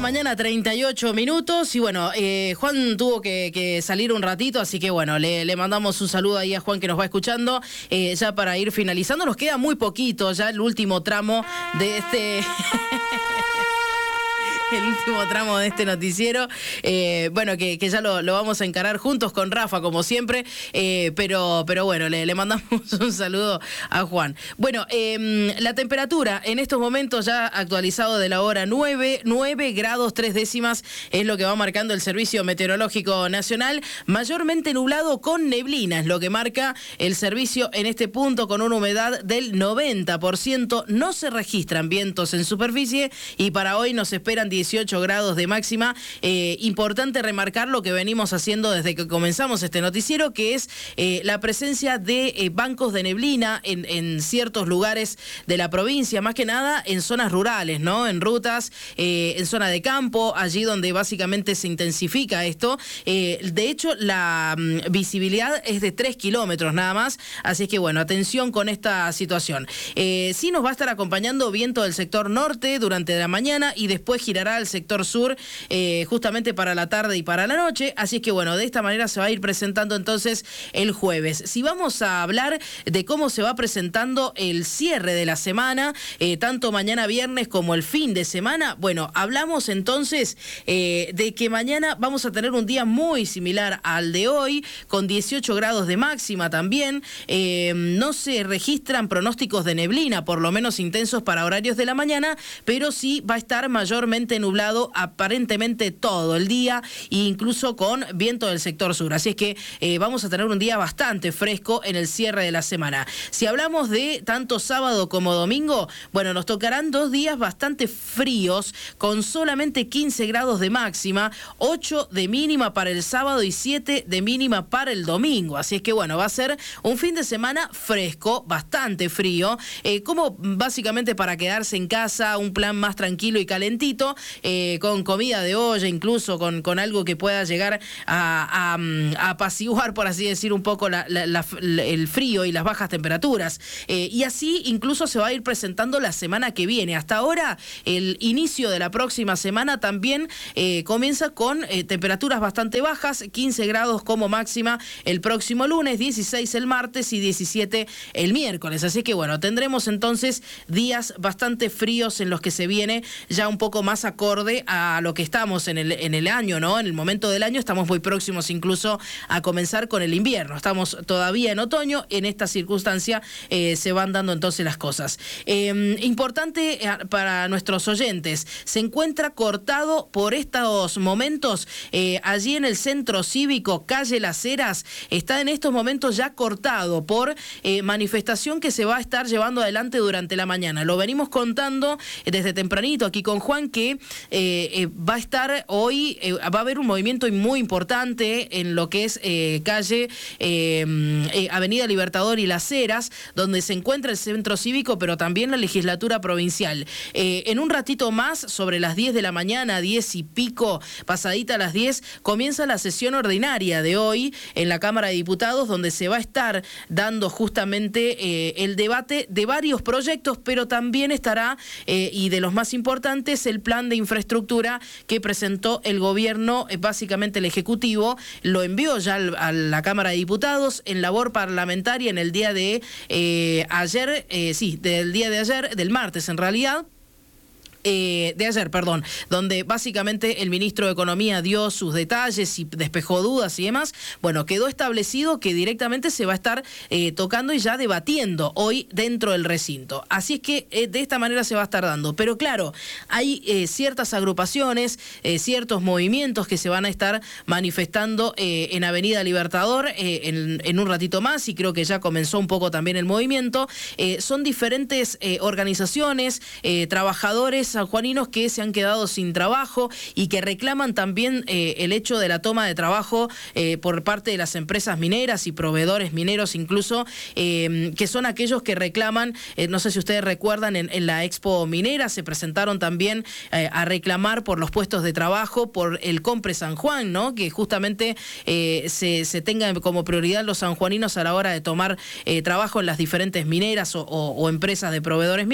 mañana, 38 minutos. Y bueno, Juan tuvo que salir un ratito, así que bueno, le mandamos un saludo ahí a Juan que nos va escuchando. Ya para ir finalizando, nos queda muy poquito, ya el último tramo de este... el último tramo de este noticiero, bueno, que ya lo vamos a encarar juntos con Rafa, como siempre, pero bueno, le mandamos un saludo a Juan. Bueno, la temperatura en estos momentos ya actualizado de la hora 9 grados 3 décimas es lo que va marcando el Servicio Meteorológico Nacional, mayormente nublado con neblina, es lo que marca el servicio en este punto, con una humedad del 90%, no se registran vientos en superficie y para hoy nos esperan 18 grados de máxima. Importante remarcar lo que venimos haciendo desde que comenzamos este noticiero, que es la presencia de bancos de neblina en ciertos lugares de la provincia, más que nada en zonas rurales, ¿no? En rutas, en zona de campo, allí donde básicamente se intensifica esto. De hecho, la visibilidad es de 3 kilómetros nada más, así es que bueno, atención con esta situación. Sí nos va a estar acompañando viento del sector norte durante la mañana y después girará al sector sur justamente para la tarde y para la noche, así es que bueno, de esta manera se va a ir presentando entonces el jueves. Si vamos a hablar de cómo se va presentando el cierre de la semana, tanto mañana viernes como el fin de semana, bueno, hablamos entonces de que mañana vamos a tener un día muy similar al de hoy, con 18 grados de máxima también. No se registran pronósticos de neblina, por lo menos intensos para horarios de la mañana, pero sí va a estar mayormente nublado aparentemente todo el día, e incluso con viento del sector sur. Así es que vamos a tener un día bastante fresco en el cierre de la semana. Si hablamos de tanto sábado como domingo, bueno, nos tocarán 2 días bastante fríos, con solamente 15 grados de máxima, 8 de mínima para el sábado y 7 de mínima para el domingo. Así es que bueno, va a ser un fin de semana fresco, bastante frío, como básicamente para quedarse en casa, un plan más tranquilo y calentito, con comida de olla, incluso con algo que pueda llegar a apaciguar, por así decir, un poco el frío y las bajas temperaturas. Y así incluso se va a ir presentando la semana que viene. Hasta ahora, el inicio de la próxima semana también comienza con temperaturas bastante bajas, 15 grados como máxima el próximo lunes, 16 el martes y 17 el miércoles. Así que bueno, tendremos entonces días bastante fríos en los que se viene ya un poco más acorde a lo que estamos en el año, ¿no? En el momento del año estamos muy próximos incluso a comenzar con el invierno. Estamos todavía en otoño, en esta circunstancia se van dando entonces las cosas. Importante para nuestros oyentes, se encuentra cortado por estos momentos allí en el centro cívico, calle Las Heras, está en estos momentos ya cortado por manifestación que se va a estar llevando adelante durante la mañana. Lo venimos contando desde tempranito aquí con Juan, que va a estar hoy, va a haber un movimiento muy importante en lo que es calle Avenida Libertador y Las Heras, donde se encuentra el centro cívico, pero también la legislatura provincial. En un ratito más, sobre las 10 de la mañana, 10 y pico, pasadita a las 10, comienza la sesión ordinaria de hoy en la Cámara de Diputados, donde se va a estar dando justamente el debate de varios proyectos, pero también estará, y de los más importantes, el plan de infraestructura que presentó el gobierno, básicamente el Ejecutivo, lo envió ya a la Cámara de Diputados en labor parlamentaria en el día de ayer, del martes en realidad. De ayer, perdón, donde básicamente el ministro de Economía dio sus detalles y despejó dudas y demás. Bueno, quedó establecido que directamente se va a estar tocando y ya debatiendo hoy dentro del recinto. Así es que de esta manera se va a estar dando. Pero claro, hay ciertas agrupaciones, ciertos movimientos que se van a estar manifestando en Avenida Libertador en un ratito más, y creo que ya comenzó un poco también el movimiento. Son diferentes organizaciones, trabajadores sanjuaninos que se han quedado sin trabajo y que reclaman también el hecho de la toma de trabajo por parte de las empresas mineras y proveedores mineros incluso, que son aquellos que reclaman, no sé si ustedes recuerdan, en la Expo Minera se presentaron también a reclamar por los puestos de trabajo, por el Compre San Juan, ¿no? Que justamente se tenga como prioridad los sanjuaninos a la hora de tomar trabajo en las diferentes mineras o empresas de proveedores mineros.